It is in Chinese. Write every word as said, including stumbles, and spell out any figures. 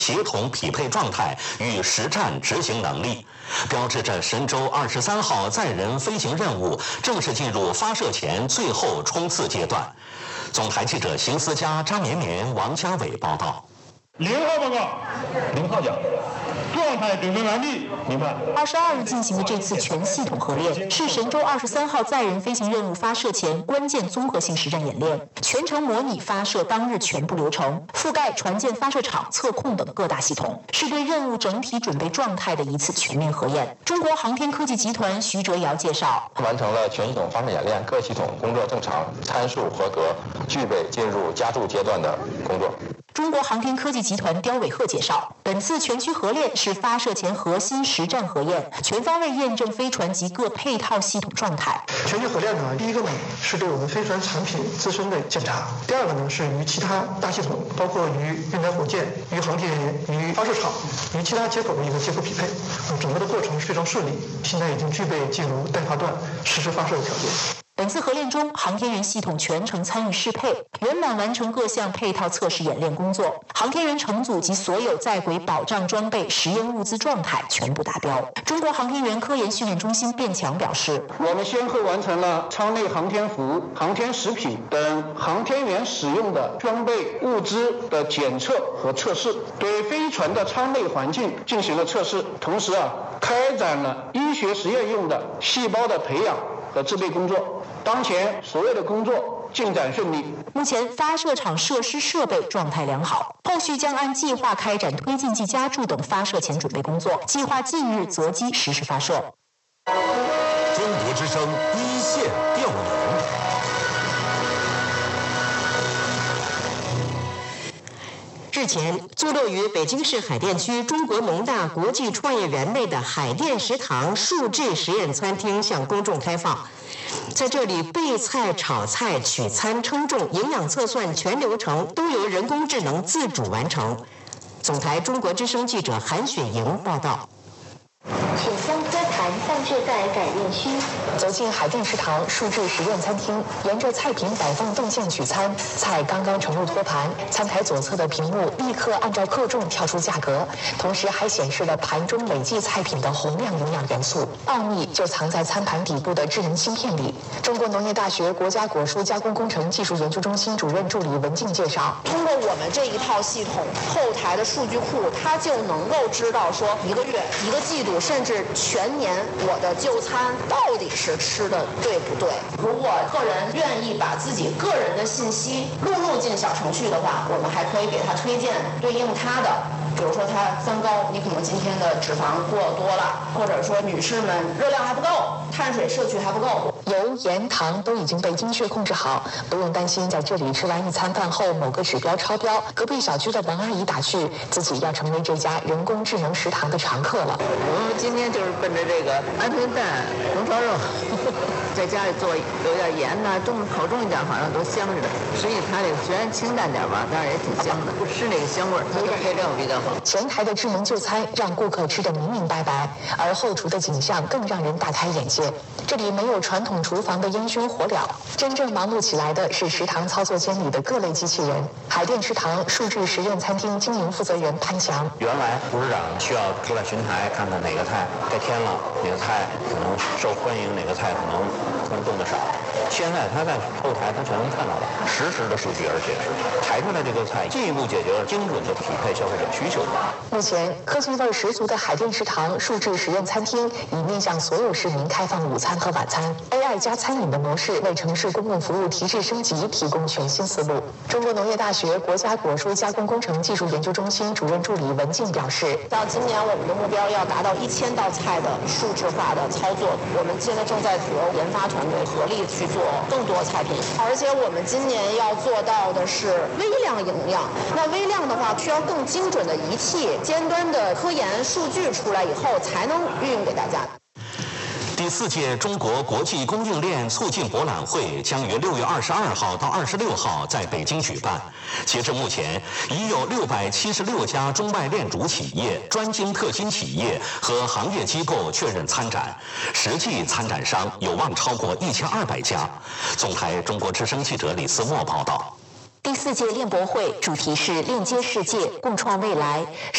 协同匹配状态与实战执行能力，标志着神舟二十三号载人飞行任务正式进入发射前最后冲刺阶段。总台记者邢思佳、张绵绵、王家伟报道。 零号报告，零号讲。状态准备完毕，明白。 二十二日进行的这次全系统合练，是神舟二十三号载人飞行任务发射前关键综合性实战演练，全程模拟发射当日全部流程，覆盖船舰发射场、测控等各大系统，是对任务整体准备状态的一次全面核验。中国航天科技集团徐哲尧介绍， 完成了全系统发射演练，各系统工作正常，参数合格，具备进入加注阶段的工作。 中国航天科技集团刁伟鹤介绍，本次全区核练是发射前核心实战核验，全方位验证飞船及各配套系统状态。 全区核练呢，第一个呢是对我们飞船产品自身的检查，第二个呢是与其他大系统，包括与运载火箭、与航天员、与发射场、与其他接口的一个接口匹配。嗯，整个的过程非常顺利，现在已经具备进入待发段实施发射的条件。 本次核练中，航天员系统全程参与适配，圆满完成各项配套测试演练工作。航天员乘组及所有在轨保障装备、实验物资状态全部达标。中国航天员科研训练中心卞强表示， 我们先后完成了舱内航天服、航天食品等航天员使用的装备物资的检测和测试，对飞船的舱内环境进行了测试，同时啊，开展了医学实验用的细胞的培养和制备工作。当前所有的工作进展顺利。 目前发射场设施设备状态良好，后续将按计划开展推进剂加注等发射前准备工作，计划近日择机实施发射。 中国之声一线调研。 日前，坐落于北京市海淀区中国农大国际创业园内的海淀食堂数智实验餐厅向公众开放。在这里，备菜、炒菜、取餐、称重、营养测算全流程都由人工智能自主完成。总台中国之声记者韩雪莹报道。 请将托盘放置在感应区。 走进海淀食堂数智实验餐厅，沿着菜品摆放动线取餐，菜刚刚盛入托盘，餐台左侧的屏幕立刻按照克重跳出价格，同时还显示了盘中累计菜品的宏量营养元素。奥秘就藏在餐盘底部的智能芯片里。中国农业大学国家果蔬加工工程技术研究中心主任助理文静介绍， 通过我们这一套系统后台的数据库，它就能够知道说一个月、一个季度，甚至全年我的就餐到底是吃的对不对。如果客人愿意把自己个人的信息录入进小程序的话，我们还可以给他推荐对应他的，比如说他三高，你可能今天的脂肪过多了，或者说女士们热量还不够，碳水摄取还不够， 油盐糖都已经被精确控制好，不用担心在这里吃完一餐饭后某个指标超标。隔壁小区的王阿姨打趣，自己要成为这家人工智能食堂的常客了。 我们今天就是奔着这个鹌鹑蛋、红烧肉，在家里做有点盐呐、重口重一点，好像都香似的。实际它这个虽然清淡点吧，但是也挺香的，是那个香味儿，它的配料比较好。 前台的智能就餐让顾客吃得明明白白，而后厨的景象更让人大开眼界。这里没有传统厨房的烟熏火燎，真正忙碌起来的是食堂操作间里的各类机器人。海淀食堂数智实验餐厅经营负责人潘强， 原来董事长需要出来巡台，看看哪个菜该添了，哪个菜可能受欢迎，哪个菜可能可能动得少。现在他在后台他全能看到了实时的数据，而且是排出来这个菜进一步解决了精准的匹配消费者需求。 目前科技味十足的海淀食堂数智实验餐厅已面向所有市民开放午餐和晚餐 A I 加餐饮的模式，为城市公共服务提质升级提供全新思路。中国农业大学国家果蔬加工工程技术研究中心主任助理文静表示， 到今年我们的目标要达到一千道菜的数字化的操作，我们现在正在和研发团队合力去做更多菜品，而且我们今年要做到的是微量营养。那微量的话，需要更精准的仪器、尖端的科研数据出来以后，才能运用给大家。 第四届中国国际供应链促进博览会将于六月二十二号到二十六号在北京举办。截至目前，已有六百七十六家中外链主企业、专精特新企业和行业机构确认参展，实际参展商有望超过一千二百家。总台中国之声记者李思墨报道。 第四届链博会主题是链接世界，共创未来。